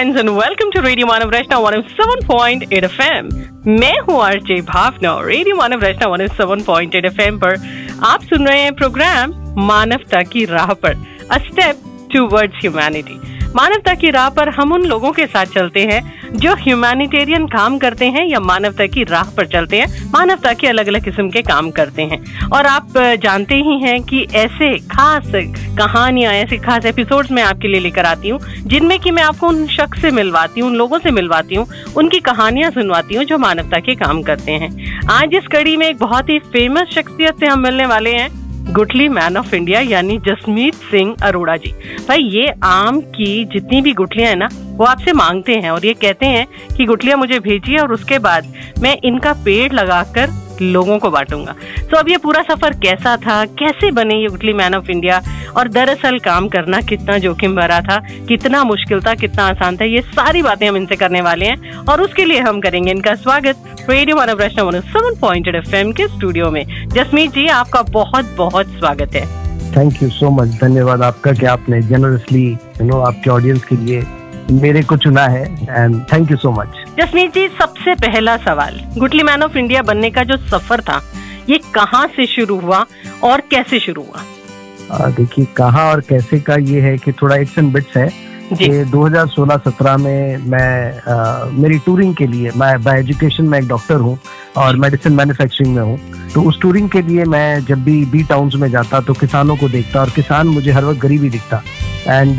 friends and welcome to Radio Manav Rachna 107.8 FM। मैं हूँ RJ भावना। Radio मानव रचना 107.8 FM पर आप सुन रहे हैं प्रोग्राम मानवता की राह पर, अ स्टेप टूवर्ड्स ह्यूमैनिटी। मानवता की राह पर हम उन लोगों के साथ चलते हैं जो ह्यूमैनिटेरियन काम करते हैं या मानवता की राह पर चलते हैं, मानवता के अलग अलग किस्म के काम करते हैं। और आप जानते ही हैं कि ऐसे खास कहानियां, ऐसे खास एपिसोड्स मैं आपके लिए लेकर आती हूँ जिनमें कि मैं आपको उन शख्स से मिलवाती हूँ, उन लोगों से मिलवाती हूँ, उनकी कहानियां सुनवाती हूँ जो मानवता के काम करते हैं। आज इस कड़ी में एक बहुत ही फेमस शख्सियत से हम मिलने वाले हैं, गुठली मैन ऑफ इंडिया यानी जसमीत सिंह अरोड़ा जी। भाई ये आम की जितनी भी गुठलियां हैं ना, वो आपसे मांगते हैं और ये कहते हैं कि गुठलियां मुझे भेजिए और उसके बाद मैं इनका पेड़ लगाकर लोगों को बांटूंगा। तो अब ये पूरा सफर कैसा था, कैसे बने ये गुठली मैन ऑफ इंडिया, और दरअसल काम करना कितना जोखिम भरा था, कितना मुश्किल था, कितना आसान था, ये सारी बातें हम इनसे करने वाले हैं। और उसके लिए हम करेंगे इनका स्वागत रेडियो मानव रचना 107.8 FM के स्टूडियो में। जसमीत जी, आपका बहुत बहुत स्वागत है। थैंक यू सो मच, धन्यवाद आपका कि आपने जेनरसली आपके ऑडियंस के लिए मेरे को चुना है, and thank you so much. Jasmeet जी, सबसे पहला सवाल, गुठली मैन ऑफ इंडिया बनने का जो सफर था ये कहाँ से शुरू हुआ और कैसे शुरू हुआ? देखिए, कहाँ और कैसे का ये है कि थोड़ा इट्स एंड बिट्स है कि 2016-17 में मैं मेरी टूरिंग के लिए, मैं बाय एजुकेशन में एक डॉक्टर हूँ और मेडिसिन मैन्युफैक्चरिंग में हूँ। तो उस टूरिंग के लिए मैं जब भी बी टाउन्स में जाता तो किसानों को देखता, और किसान मुझे हर वक्त गरीब ही दिखता। एंड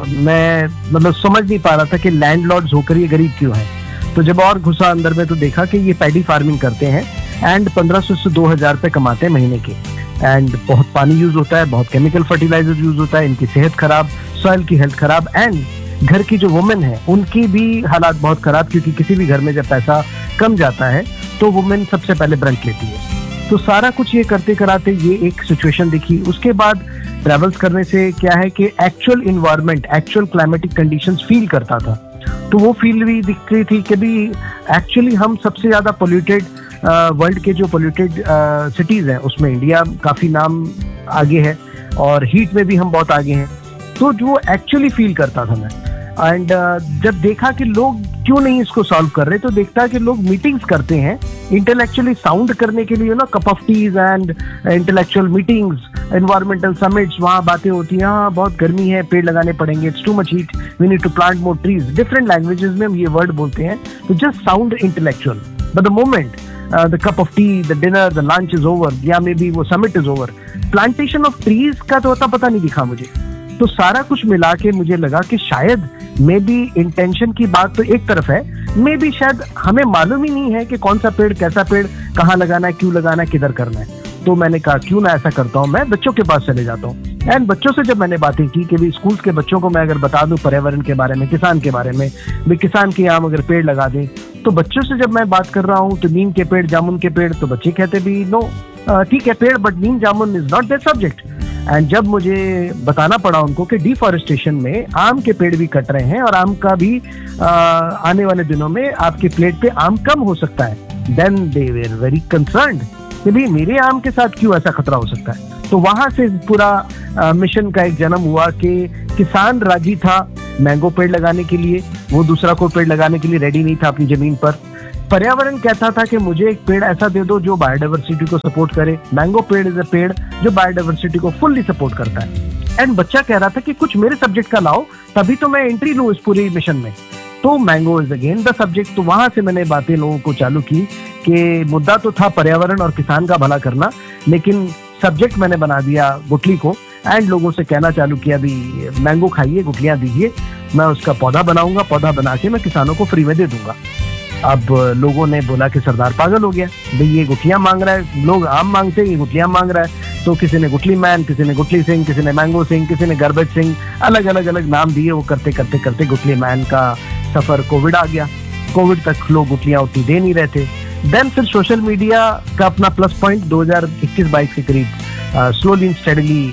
मैं मतलब समझ नहीं पा रहा था कि लैंडलॉर्ड्स होकर ये गरीब क्यों हैं। तो जब और घुसा अंदर में तो देखा कि ये पैडी फार्मिंग करते हैं एंड 1500 से 2000 रुपए कमाते हैं महीने के। एंड बहुत पानी यूज होता है, बहुत केमिकल फर्टिलाइजर यूज होता है, इनकी सेहत खराब, सॉइल की हेल्थ खराब, एंड घर की जो वुमेन है उनकी भी हालात बहुत खराब, क्योंकि किसी भी घर में जब पैसा कम जाता है तो वुमेन सबसे पहले ब्रंट लेती है। तो सारा कुछ ये करते कराते ये एक सिचुएशन दिखी। उसके बाद ट्रेवल्स करने से क्या है कि actual environment, actual climatic conditions feel करता था। तो वो फील भी दिख रही थी कि भी एक्चुअली हम सबसे ज्यादा पोल्यूटेड वर्ल्ड के जो पोल्यूटेड सिटीज हैं उसमें इंडिया काफी नाम आगे है, और हीट में भी हम बहुत आगे हैं। तो जो एक्चुअली फील करता था मैं, एंड जब देखा कि लोग क्यों नहीं इसको सॉल्व कर रहे, तो देखता कि लोग मीटिंग्स करते हैं इंटेलेक्चुअली साउंड करने के लिए, cup of tease and intellectual meetings, environmental summits, वहाँ बातें होती हैं, हाँ बहुत गर्मी है, पेड़ लगाने पड़ेंगे, it's too much heat, we need to plant more trees. Different languages में हम ये वर्ड बोलते हैं, तो just sound intellectual, but the moment the cup of tea, the dinner, the lunch is over, या मे बी वो summit is over, plantation of trees का तो पता नहीं दिखा मुझे। तो सारा कुछ मिला के मुझे लगा कि शायद मे बी इंटेंशन की बात तो एक तरफ है, मे बी शायद हमें मालूम ही नहीं है कि कौन सा पेड़, कैसा पेड़, कहाँ लगाना है, क्यों लगाना है, किधर करना है। तो मैंने कहा क्यों ना ऐसा करता हूँ, मैं बच्चों के पास चले जाता हूँ। एंड बच्चों से जब मैंने बातें की कि भी स्कूल्स के बच्चों को मैं अगर बता दूं पर्यावरण के बारे में, किसान के बारे में, भी किसान के यहाँ अगर पेड़ लगा दें, तो बच्चों से जब मैं बात कर रहा हूँ तो नीम के पेड़, जामुन के पेड़, तो बच्चे कहते भी नो, ठीक है पेड़, but Neem jamun is not that subject. And जब मुझे बताना पड़ा उनको कि डिफॉरेस्टेशन में आम के पेड़ भी कट रहे हैं और आम का भी आने वाले दिनों में आपके प्लेट पे आम कम हो सकता है, then they were very concerned कि भाई मेरे आम के साथ क्यों ऐसा खतरा हो सकता है। तो वहां से पूरा मिशन का एक जन्म हुआ कि किसान राजी था मैंगो पेड़ लगाने के लिए, वो दूसरा कोई पेड़ लगाने के लिए रेडी नहीं था अपनी जमीन पर। पर्यावरण कहता था कि मुझे एक पेड़ ऐसा दे दो जो बायोडाइवर्सिटी को सपोर्ट करे। मैंगो पेड़ इज अ पेड़ जो बायोडाइवर्सिटी को फुल्ली सपोर्ट करता है। एंड बच्चा कह रहा था कि कुछ मेरे सब्जेक्ट का लाओ, तभी तो मैं एंट्री लूं इस पूरे मिशन में। तो mango is again the subject. तो वहां से मैंने बातें लोगों को चालू की कि मुद्दा तो था पर्यावरण और किसान का भला करना, लेकिन सब्जेक्ट मैंने बना दिया गुठली को, एंड लोगों से कहना चालू किया भी मैंगो खाइए, गुठलियां दीजिए, मैं उसका पौधा बनाऊंगा, पौधा बना के मैं किसानों को फ्री में दे दूंगा। अब लोगों ने बोला कि सरदार पागल हो गया, भाई ये गुठलियां मांग रहा है, लोग आम मांगते हैं, ये गुठलियां मांग रहा है। तो किसी ने गुठली मैन, किसी ने गुठली सिंह, किसी ने मैंगो सिंह, किसी ने गार्बेज सिंह, अलग अलग नाम दिए। वो करते करते करते गुठली मैन का सफर कोविड आ गया। कोविड तक लोग गुठलियां उतनी दे नहीं रहे थे। देन फिर सोशल मीडिया का अपना प्लस पॉइंट 2021-22 के करीब slowly and steadily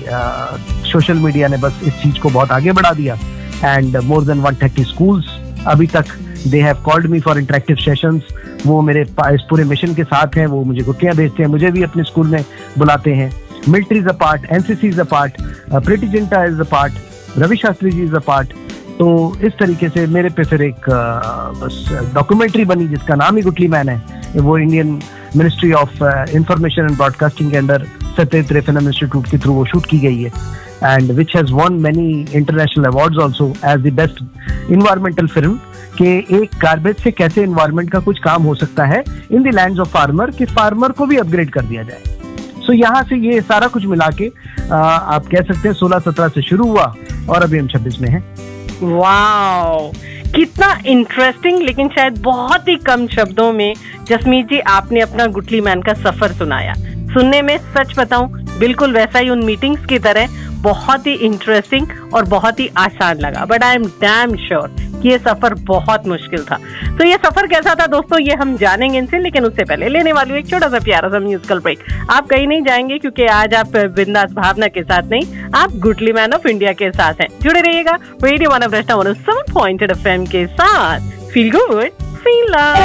social media ने बस इस चीज को बहुत आगे बढ़ा दिया। एंड मोर देन 130 स्कूल्स अभी तक they have called me for interactive sessions. वो मेरे इस पूरे मिशन के साथ हैं, वो मुझे गुठलियां भेजते हैं, मुझे भी अपने स्कूल में बुलाते हैं। Military is a part, NCC is a part, Preity Zinta is a part, Ravi Shastri ji is a part. तो इस तरीके से मेरे पे फिर एक बस डॉक्यूमेंट्री बनी जिसका नाम ही गुटली मैन है। वो Indian ministry of information and broadcasting के अंडर सत्यजित रे फिल्म इंस्टीट्यूट के थ्रू वो शूट की गई है, and which has won many international awards also as the best environmental film, कि एक गार्बेज से कैसे इन्वायरमेंट का कुछ काम हो सकता है in the lands of farmer, कि फार्मर को भी अपग्रेड कर दिया जाए। सो यहाँ से ये सारा कुछ मिला के आप कह सकते हैं 16-17 से शुरू हुआ और अभी हम 26 में हैं। वाओ, कितना इंटरेस्टिंग, लेकिन शायद बहुत ही कम शब्दों में जसमीत जी आपने अपना गुटली मैन का सफर सुनाया। सुनने में सच बताऊं बिल्कुल वैसा ही उन मीटिंग्स की तरह बहुत ही इंटरेस्टिंग और बहुत ही आसान लगा, but I am damn sure कि ये सफर बहुत मुश्किल था। तो ये सफर कैसा था दोस्तों, ये हम जानेंगे इनसे, लेकिन उससे पहले लेने वाली हूँ एक छोटा सा प्यारा सा म्यूजिकल ब्रेक। आप कहीं नहीं जाएंगे क्योंकि आज आप बिंदास भावना के साथ नहीं, आप गुटली मैन ऑफ इंडिया के साथ हैं। जुड़े रहिएगा रेडियो मानव रचना 107.8 FM के साथ। Feel good, feel love.